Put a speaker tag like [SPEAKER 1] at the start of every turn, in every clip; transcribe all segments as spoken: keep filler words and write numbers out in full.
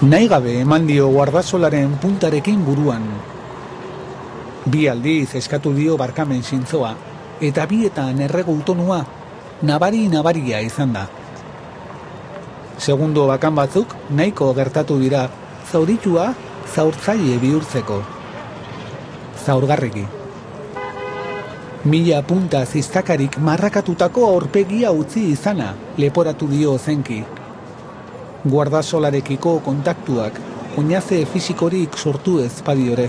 [SPEAKER 1] Nahi gabe eman dio guardasolaren puntarekin buruan. Bi aldiz eskatu dio barkamen zintzoa, eta bietan erregu tonua nabari-nabaria izan da. Segundo bakan batzuk nahiko gertatu dira, zauritua zaurtzaile bihurtzeko. Zaurgarriki. Mila punta ziztakarik marrakatutako aurpegia utzi izana leporatu dio zenki. Guardasolarekiko kontaktuak oinaze fisikorik sortu ez badiore.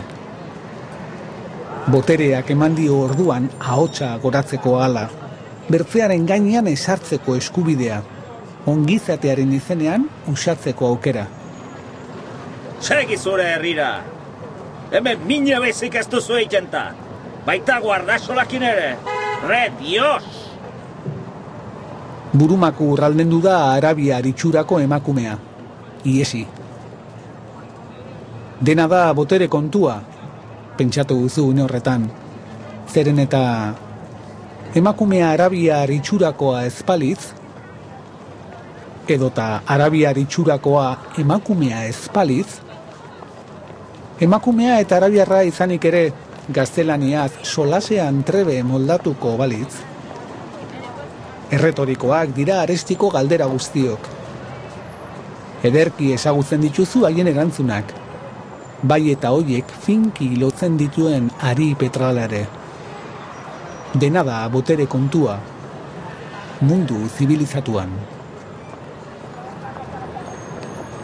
[SPEAKER 1] Botereak eman dio orduan ahotsa goratzeko ahala, bertzearen gainean esartzeko eskubidea, ongizatearen izenean usatzeko aukera.
[SPEAKER 2] Segi zure herrira! Hemen mina bezik ez duzu eitenta! Baita guardasolakin ere! Re Dios!
[SPEAKER 1] Burumaku urraldendu da arabiar itxurako emakumea. Iesi. Dena da botere kontua, pentsatu duzu une horretan. Zeren eta emakumea arabiar itxurakoa ezpalitz, edota arabiar itxurakoa emakumea ezpalitz, emakumea eta arabiarra izanik ere gaztelaniaz solasean trebe moldatuko balitz, erretorikoak dira arestiko galdera guztiok. Ederki ezagutzen dituzu haien erantzunak, bai eta hoiek finki lotzen dituen ari petralare. Dena da botere kontua, mundu zibilizatuan.